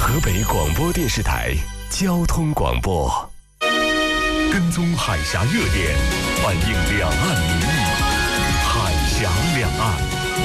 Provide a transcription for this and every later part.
河北广播电视台交通广播，跟踪海峡热点，反映两岸民意，海峡两岸。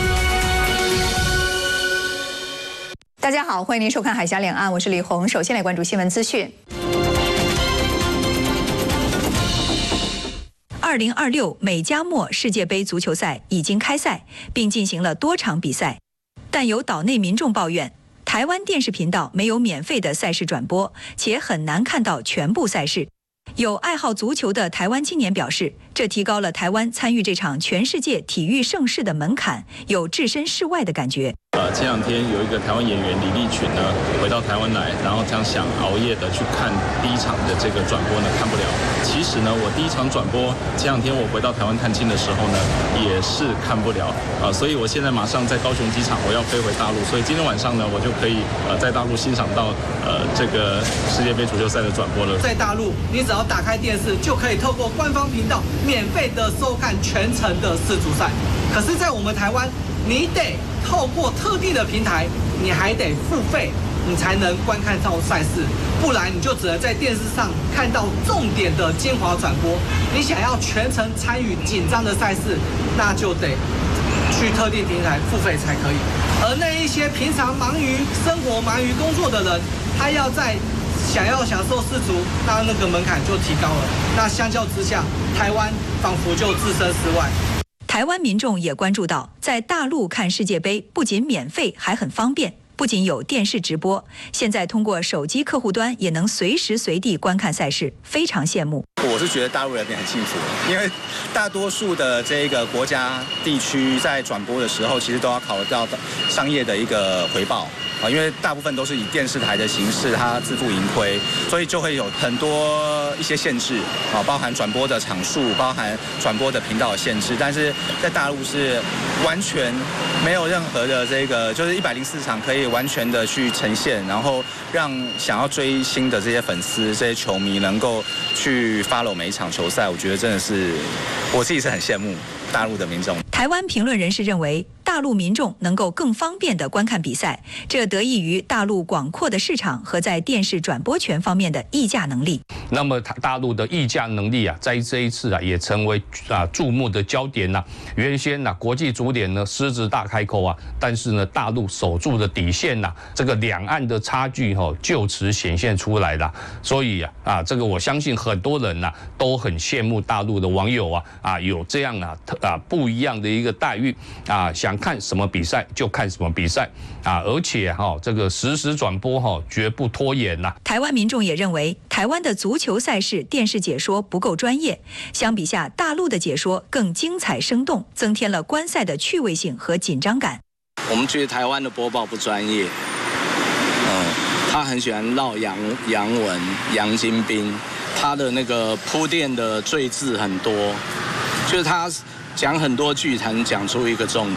大家好，欢迎您收看《海峡两岸》，我是李红。首先来关注新闻资讯。2026美加墨世界杯足球赛已经开赛，并进行了多场比赛，但有岛内民众抱怨，台湾电视频道没有免费的赛事转播，且很难看到全部赛事。有爱好足球的台湾青年表示，这提高了台湾参与这场全世界体育盛事的门槛，有置身事外的感觉。 前两天有一个台湾演员李立群呢回到台湾来，然后这样想熬夜的去看第一场的这个转播呢，看不了。其实呢，我第一场转播前两天我回到台湾探亲的时候呢，也是看不了所以我现在马上在高雄机场，我要飞回大陆，所以今天晚上呢，我就可以在大陆欣赏到这个世界杯足球赛的转播了。 在大陆，你只要打开电视，就可以透过官方频道免费的收看全程的世足赛。可是，在我们台湾，你得透过特定的平台，你还得付费，你才能观看到赛事，不然你就只能在电视上看到重点的精华转播。你想要全程参与紧张的赛事，那就得去特定平台付费才可以。而那一些平常忙于生活、忙于工作的人，他想要享受世足，那个门槛就提高了。那相较之下，台湾仿佛就置身事外。 台湾民众也关注到，在大陆看世界杯不仅免费，还很方便。不仅有电视直播，现在通过手机客户端也能随时随地观看赛事，非常羡慕。 我是觉得大陆人民很幸福，因为大多数的这个国家地区在转播的时候，其实都要考虑到商业的一个回报。因为大部分都是以电视台的形式，它自负盈亏，所以就会有很多一些限制包含转播的场数，包含转播的频道的限制。但是在大陆是完全没有任何的这个，就是104场可以完全的去呈现，然后让想要追星的这些粉丝、这些球迷能够去 follow 每一场球赛。我觉得真的是我自己是很羡慕大陆的民众。 台湾评论人士认为，大陆民众能够更方便地观看比赛，这得益于大陆广阔的市场和在电视转播权方面的议价能力。 那么大陆的议价能力在这一次也成为注目的焦点原先国际足联呢狮子大开口但是呢大陆守住的底线这个两岸的差距就此显现出来了。所以这个我相信很多人都很羡慕大陆的网友有这样不一样的一个待遇想看什么比赛就看什么比赛而且这个实时转播绝不拖延台湾民众也认为，台湾的足球赛事电视解说不够专业，相比下大陆的解说更精彩生动，增添了观赛的趣味性和紧张感。 我们觉得台湾的播报不专业，他很喜欢绕洋文、洋金兵，他的那个铺垫的赘字很多，就是他讲很多句才能讲出一个重点。